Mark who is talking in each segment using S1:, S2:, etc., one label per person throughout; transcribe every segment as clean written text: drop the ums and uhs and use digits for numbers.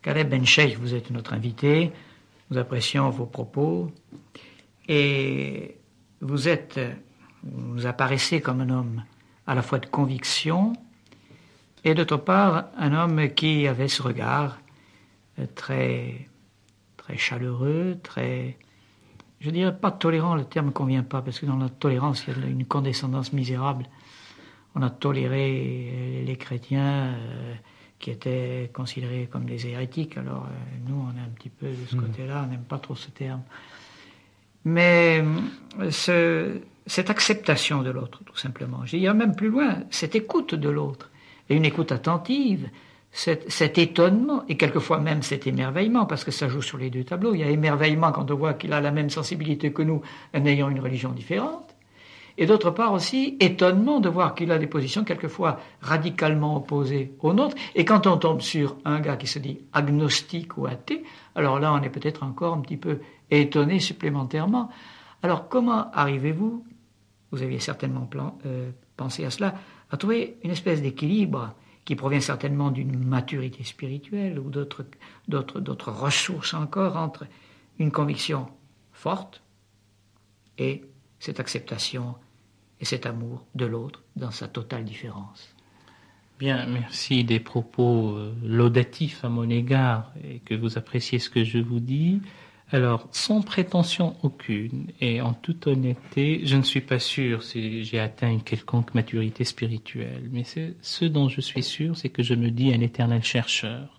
S1: Caleb Ben Cheikh, vous êtes notre invité. Nous apprécions vos propos. Et vous apparaissez comme un homme à la fois de conviction et d'autre part un homme qui avait ce regard très, très chaleureux, très, je dirais pas tolérant, le terme ne convient pas, parce que dans la tolérance, il y a une condescendance misérable. On a toléré les chrétiens qui étaient considérés comme des hérétiques. Alors nous, on est un petit peu de ce côté-là, on n'aime pas trop ce terme. Mais cette acceptation de l'autre, tout simplement. Je dirais même plus loin, cette écoute de l'autre, et une écoute attentive, cet étonnement, et quelquefois même cet émerveillement, parce que ça joue sur les deux tableaux. Il y a émerveillement quand on voit qu'il a la même sensibilité que nous, en ayant une religion différente. Et d'autre part aussi, étonnement de voir qu'il a des positions quelquefois radicalement opposées aux nôtres. Et quand on tombe sur un gars qui se dit agnostique ou athée, alors là, on est peut-être encore un petit peu étonné supplémentairement. Alors, comment arrivez-vous, vous aviez certainement pensé à cela, à trouver une espèce d'équilibre qui provient certainement d'une maturité spirituelle ou d'autres ressources encore entre une conviction forte et cette acceptation et cet amour de l'autre dans sa totale différence.
S2: Bien, merci des propos laudatifs à mon égard et que vous appréciez ce que je vous dis. Alors, sans prétention aucune et en toute honnêteté, je ne suis pas sûr si j'ai atteint une quelconque maturité spirituelle, mais ce dont je suis sûr, c'est que je me dis un éternel chercheur.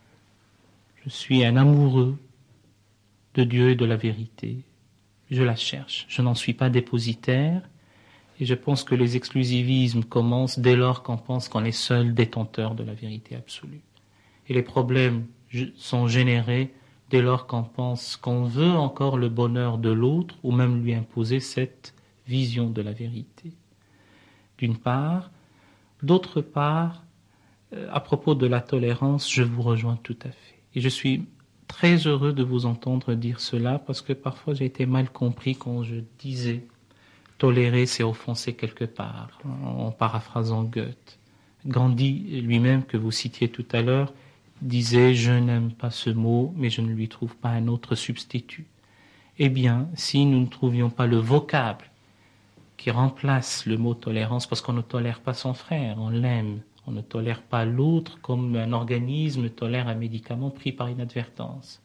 S2: Je suis un amoureux de Dieu et de la vérité. Je la cherche, je n'en suis pas dépositaire, et je pense que les exclusivismes commencent dès lors qu'on pense qu'on est seul détenteur de la vérité absolue. Et les problèmes sont générés dès lors qu'on pense qu'on veut encore le bonheur de l'autre, ou même lui imposer cette vision de la vérité. D'une part. D'autre part, à propos de la tolérance, je vous rejoins tout à fait. Et je suis très heureux de vous entendre dire cela, parce que parfois j'ai été mal compris quand je disais tolérer, c'est offenser quelque part, en paraphrasant Goethe. Gandhi lui-même, que vous citiez tout à l'heure, disait « Je n'aime pas ce mot, mais je ne lui trouve pas un autre substitut ». Eh bien, si nous ne trouvions pas le vocable qui remplace le mot tolérance, parce qu'on ne tolère pas son frère, on l'aime, on ne tolère pas l'autre comme un organisme tolère un médicament pris par inadvertance.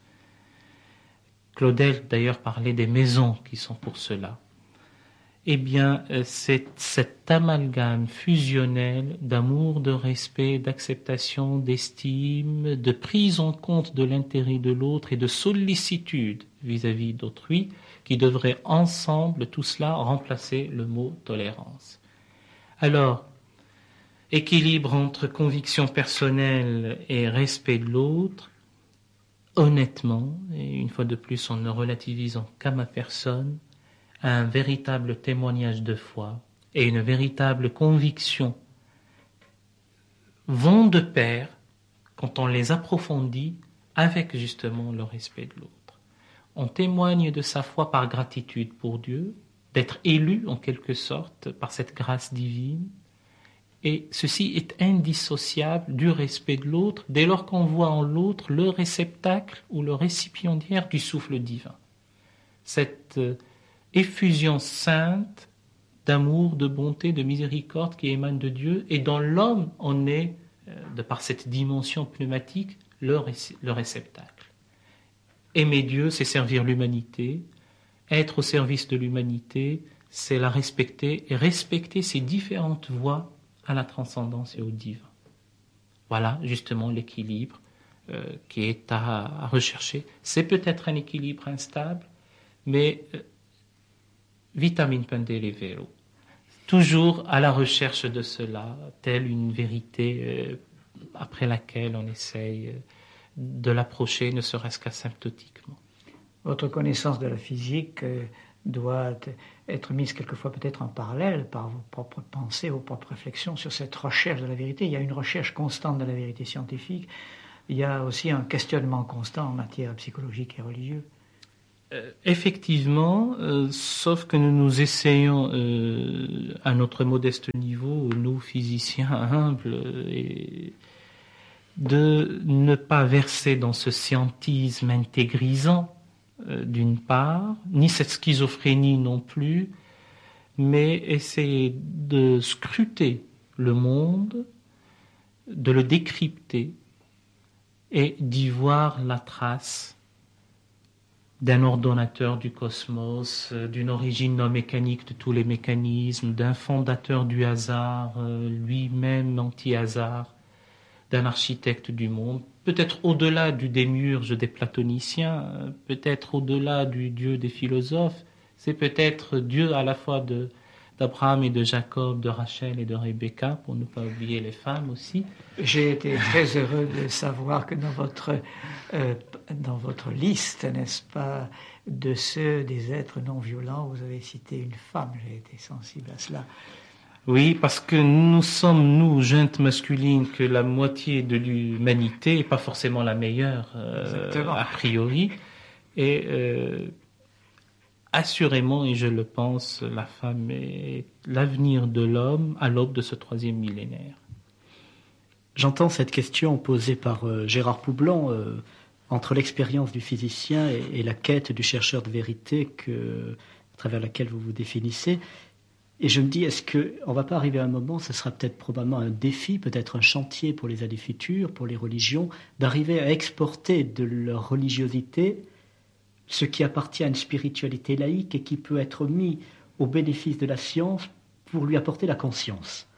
S2: Claudel, d'ailleurs, parlait des maisons qui sont pour cela. Eh bien, c'est cet amalgame fusionnel d'amour, de respect, d'acceptation, d'estime, de prise en compte de l'intérêt de l'autre et de sollicitude vis-à-vis d'autrui qui devrait ensemble, tout cela, remplacer le mot tolérance. Alors, équilibre entre conviction personnelle et respect de l'autre, honnêtement, et une fois de plus en ne relativisant qu'à ma personne, un véritable témoignage de foi et une véritable conviction vont de pair quand on les approfondit avec justement le respect de l'autre. On témoigne de sa foi par gratitude pour Dieu, d'être élu en quelque sorte par cette grâce divine, et ceci est indissociable du respect de l'autre dès lors qu'on voit en l'autre le réceptacle ou le récipiendaire du souffle divin. Cette effusion sainte d'amour, de bonté, de miséricorde qui émane de Dieu, et dans l'homme on est, de par cette dimension pneumatique, le réceptacle. Aimer Dieu, c'est servir l'humanité. Être au service de l'humanité, c'est la respecter, et respecter ses différentes voies à la transcendance et au divin. Voilà justement l'équilibre qui est à rechercher. C'est peut-être un équilibre instable, mais vitamine pendere vero. Toujours à la recherche de cela, telle une vérité après laquelle on essaye de l'approcher, ne serait-ce qu'asymptotiquement.
S1: Votre connaissance de la physique doit être mise quelquefois peut-être en parallèle par vos propres pensées, vos propres réflexions sur cette recherche de la vérité. Il y a une recherche constante de la vérité scientifique. Il y a aussi un questionnement constant en matière psychologique et religieuse.
S2: Effectivement, sauf que nous essayons à notre modeste niveau, nous physiciens humbles, de ne pas verser dans ce scientisme intégrisant, d'une part, ni cette schizophrénie non plus, mais essayer de scruter le monde, de le décrypter et d'y voir la trace d'un ordonnateur du cosmos, d'une origine non mécanique de tous les mécanismes, d'un fondateur du hasard, lui-même anti-hasard, d'un architecte du monde, peut-être au-delà du démiurge des platoniciens, peut-être au-delà du Dieu des philosophes, c'est peut-être Dieu à la fois d'Abraham et de Jacob, de Rachel et de Rebecca, pour ne pas oublier les femmes aussi.
S1: J'ai été très heureux de savoir que dans votre liste, n'est-ce pas, de ceux des êtres non violents, vous avez cité une femme. J'ai été sensible à cela.
S2: Oui, parce que nous sommes, nous, juntes masculines, que la moitié de l'humanité, et pas forcément la meilleure, a priori. Et assurément, et je le pense, la femme est l'avenir de l'homme à l'aube de ce 3e millénaire.
S3: J'entends cette question posée par Gérard Poublon entre l'expérience du physicien et la quête du chercheur de vérité à travers laquelle vous vous définissez. Et je me dis, est-ce qu'on ne va pas arriver à un moment, ce sera peut-être probablement un défi, peut-être un chantier pour les années futures, pour les religions, d'arriver à exporter de leur religiosité ce qui appartient à une spiritualité laïque et qui peut être mis au bénéfice de la science pour lui apporter la conscience.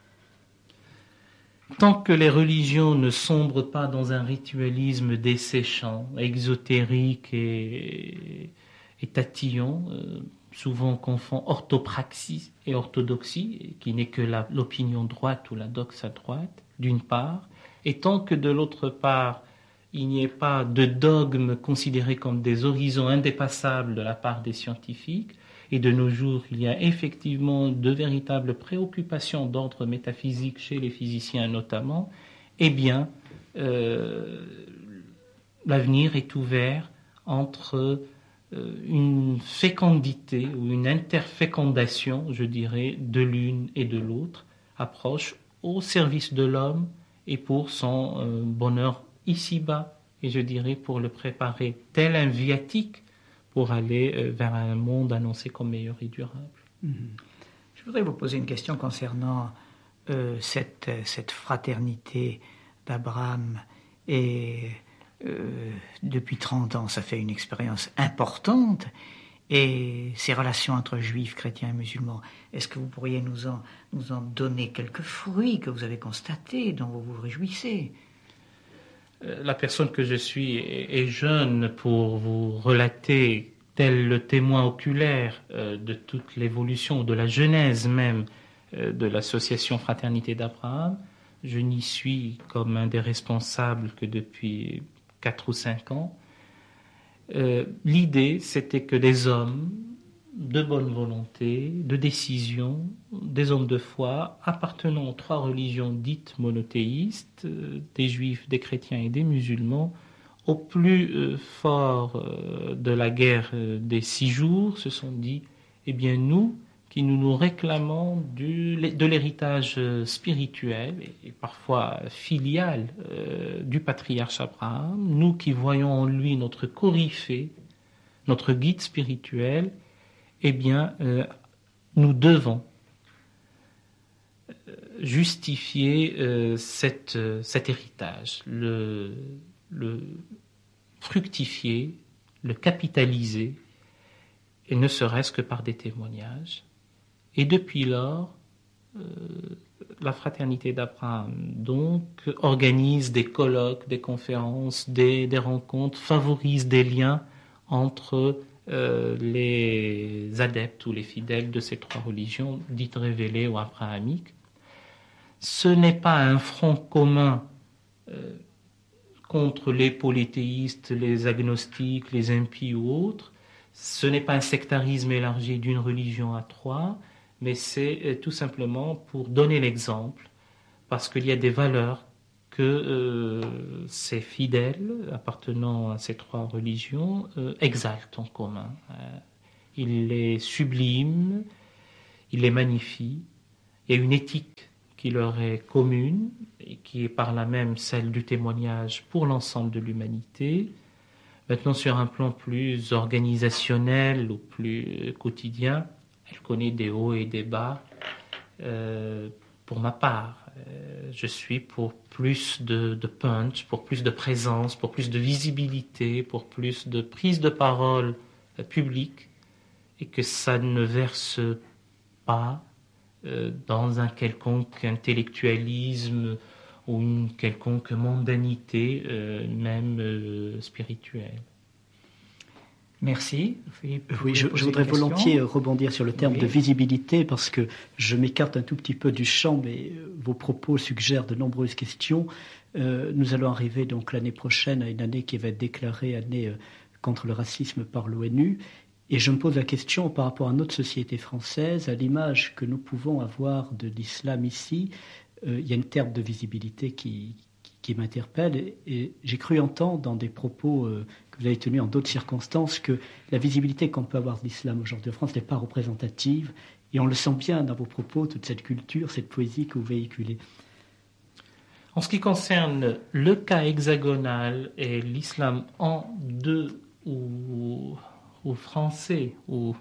S2: Tant que les religions ne sombrent pas dans un ritualisme desséchant, exotérique et tatillon, souvent on confond orthopraxie et orthodoxie, qui n'est que l'opinion droite ou la doxa droite, d'une part, et tant que de l'autre part, il n'y ait pas de dogmes considérés comme des horizons indépassables de la part des scientifiques, et de nos jours, il y a effectivement de véritables préoccupations d'ordre métaphysique chez les physiciens notamment, eh bien, l'avenir est ouvert entre une fécondité ou une interfécondation, je dirais, de l'une et de l'autre approche au service de l'homme et pour son bonheur ici-bas, et je dirais pour le préparer tel un viatique pour aller vers un monde annoncé comme meilleur et durable.
S1: Je voudrais vous poser une question concernant cette fraternité d'Abraham et depuis 30 ans, ça fait une expérience importante, et ces relations entre juifs, chrétiens et musulmans. Est-ce que vous pourriez nous en donner quelques fruits que vous avez constatés, dont vous vous réjouissez ?
S2: La personne que je suis est jeune pour vous relater, tel le témoin oculaire de toute l'évolution, de la genèse même de l'association Fraternité d'Abraham. Je n'y suis comme un des responsables que depuis 4 ou 5 ans. L'idée, c'était que des hommes de bonne volonté, de décision, des hommes de foi, appartenant aux 3 religions dites monothéistes, des juifs, des chrétiens et des musulmans, au plus fort de la guerre des 6 jours, se sont dit, eh bien nous nous réclamons de l'héritage spirituel et parfois filial du patriarche Abraham, nous qui voyons en lui notre coryphée, notre guide spirituel, eh bien, nous devons justifier cet héritage, le fructifier, le capitaliser, et ne serait-ce que par des témoignages. Et depuis lors, la Fraternité d'Abraham donc organise des colloques, des conférences, des rencontres, favorise des liens entre les adeptes ou les fidèles de ces 3 religions dites révélées ou abrahamiques. Ce n'est pas un front commun contre les polythéistes, les agnostiques, les impies ou autres. Ce n'est pas un sectarisme élargi d'une religion à 3, mais c'est tout simplement pour donner l'exemple, parce qu'il y a des valeurs que ces fidèles appartenant à ces 3 religions exaltent en commun. Ils les subliment, ils les magnifient. Il y a une éthique qui leur est commune et qui est par là même celle du témoignage pour l'ensemble de l'humanité. Maintenant, sur un plan plus organisationnel ou plus quotidien, elle connaît des hauts et des bas. Pour ma part, je suis pour plus de punch, pour plus de présence, pour plus de visibilité, pour plus de prise de parole publique, et que ça ne verse pas dans un quelconque intellectualisme ou une quelconque mondanité, même spirituelle.
S1: Merci. Philippe,
S3: oui, je voudrais volontiers rebondir sur le terme de visibilité parce que je m'écarte un tout petit peu du champ, mais vos propos suggèrent de nombreuses questions. Nous allons arriver donc l'année prochaine à une année qui va être déclarée année contre le racisme par l'ONU. Et je me pose la question par rapport à notre société française, à l'image que nous pouvons avoir de l'islam ici. Il y a une terme de visibilité qui m'interpelle et j'ai cru entendre dans des propos que vous avez tenus en d'autres circonstances que la visibilité qu'on peut avoir de l'islam aujourd'hui en France n'est pas représentative et on le sent bien dans vos propos, toute cette culture, cette poésie que vous véhiculez.
S2: En ce qui concerne le cas hexagonal et l'islam en deux ou français ou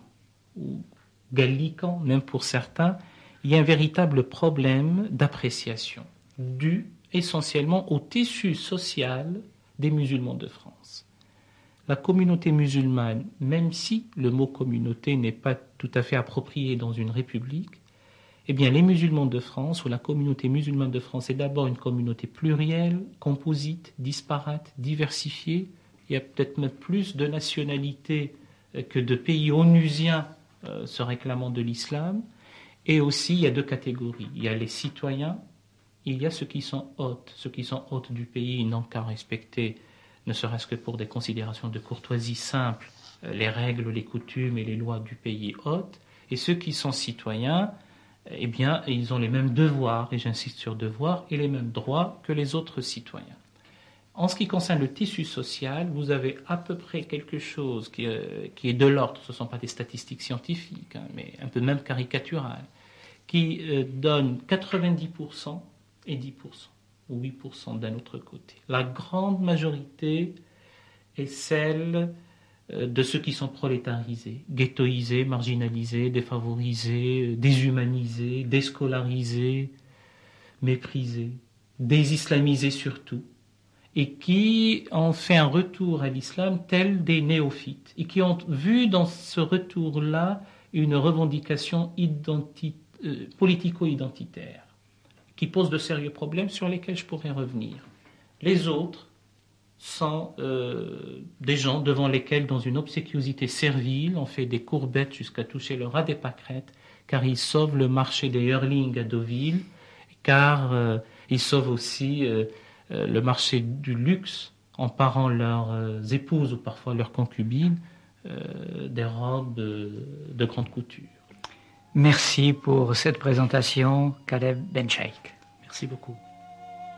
S2: gallican, même pour certains, il y a un véritable problème d'appréciation dû essentiellement au tissu social des musulmans de France. La communauté musulmane, même si le mot communauté n'est pas tout à fait approprié dans une république, eh bien les musulmans de France ou la communauté musulmane de France est d'abord une communauté plurielle, composite, disparate, diversifiée. Il y a peut-être même plus de nationalités que de pays onusiens se réclamant de l'islam. Et aussi, il y a deux catégories. Il y a les citoyens, il y a ceux qui sont hôtes. Ceux qui sont hôtes du pays n'ont qu'à respecter, ne serait-ce que pour des considérations de courtoisie simple, les règles, les coutumes et les lois du pays hôte. Et ceux qui sont citoyens, eh bien, ils ont les mêmes devoirs, et j'insiste sur devoirs, et les mêmes droits que les autres citoyens. En ce qui concerne le tissu social, vous avez à peu près quelque chose qui est de l'ordre, ce ne sont pas des statistiques scientifiques, mais un peu même caricaturales, qui donne 90% et 10%, ou 8% d'un autre côté. La grande majorité est celle de ceux qui sont prolétarisés, ghettoisés, marginalisés, défavorisés, déshumanisés, déscolarisés, méprisés, désislamisés surtout, et qui ont fait un retour à l'islam tel des néophytes, et qui ont vu dans ce retour-là une revendication politico-identitaire, qui pose de sérieux problèmes sur lesquels je pourrais revenir. Les autres sont des gens devant lesquels, dans une obséquiosité servile, on fait des courbettes jusqu'à toucher le ras des pâquerettes, car ils sauvent le marché des Hurling à Deauville, car ils sauvent aussi le marché du luxe en parant leurs épouses ou parfois leurs concubines des robes de grande couture.
S1: Merci pour cette présentation, Khaled Ben Cheikh.
S3: Merci beaucoup.